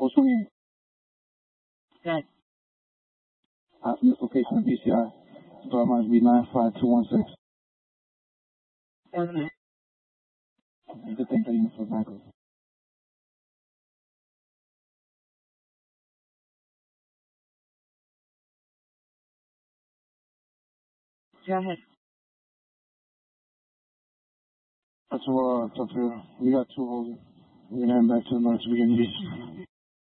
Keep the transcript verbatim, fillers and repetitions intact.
four twenty-eight. Good. Uh, location of B C I. So it might be nine five two one six. Seven minutes. Good thing that you for backup. Go ahead. That's what uh, talk to you. We got two holders. We're gonna head back to the north to begin these.